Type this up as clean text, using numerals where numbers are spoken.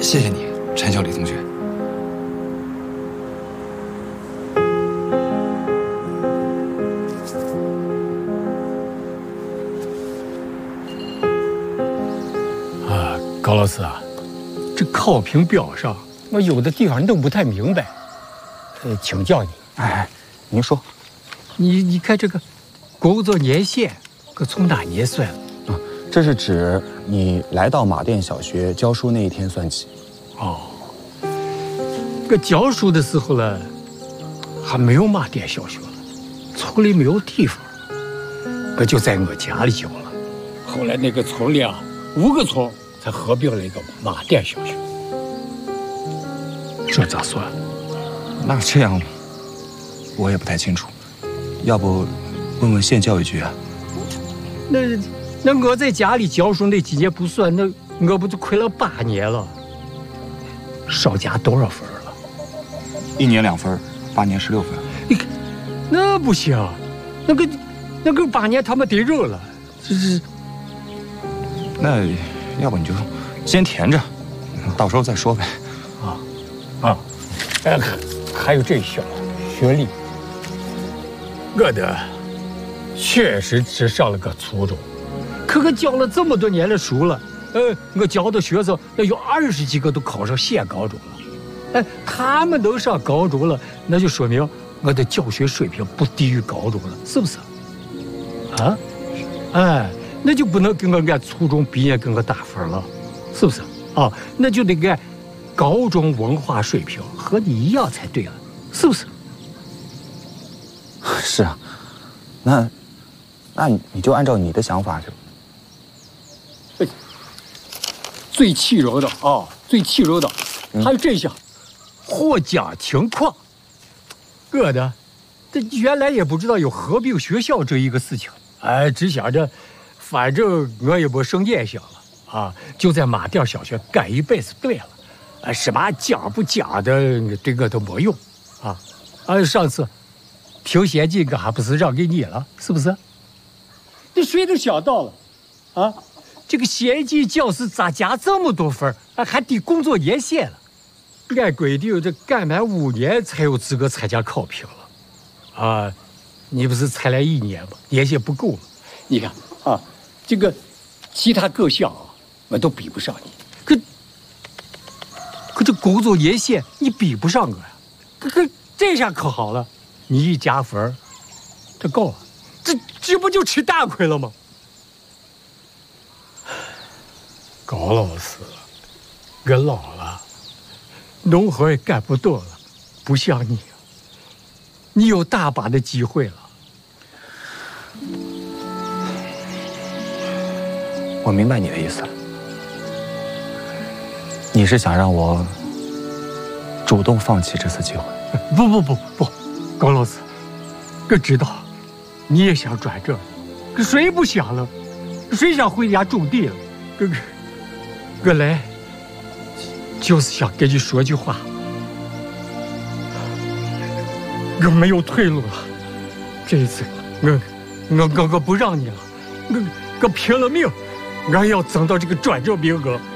谢谢你，陈小李同学。 高老师啊，这考评表上我有的地方弄不太明白，请教你。 哎，您说， 你看这个工作年限，可从哪年算？ 啊，这是指你来到马店小学教书那一天算起。 哦，这教书的时候呢，还没有马店小学了，村里没有地方，我就在我家里教了。后来那个村里啊，5个村才合并了一个马店小学。这咋算？ 那这样，我也不太清楚，要不问问县教育局啊？ 那我在家里教书那几年不算，那我不就亏了8年了？少加多少分了 ？1年2分，8年16分。 你看，那不行，那个8年他们得肉了，这是。 那要不你就先填着，到时候再说呗。 还有这小学历，我的确实只上了个初中，可我教了这么多年的书了，我教的学生那有20几个都考上县高中了，他们都上高中了，那就说明我的教学水平不低于高中了，是不是？那就不能跟我按初中毕业给我打分了，是不是？那就得按高中文化水平和你一样才对了，是不是？ 是啊，那你就按照你的想法去。 最气人的最气人的，还有这项获奖情况，我的这原来也不知道有合并学校这一个事情，只想着反正我也没剩念想了就在马店小学干一辈子对了，什么奖不奖的对我都没用上次评先进我还不是让给你了，是不是？这谁都想到了这个先进教师咋加这么多分还抵工作年限了？按规定这干满5年才有资格参加考评了你不是才来1年吗？年限不够了。你看这个其他各项我都比不上你，可这工作年限你比不上我呀。可这下可好了，你一加分，这够了，这不就吃大亏了吗？高老师，我老了，农活也干不动了，不像你，你有大把的机会了。 我明白你的意思了，你是想让我主动放弃这次机会？ 不，高老师，我知道你也想转正，可谁不想了？谁想回家种地了？我来就是想跟你说句话，我没有退路了。这一次，我不让你了，我拼了命，我也要争到这个转正名额。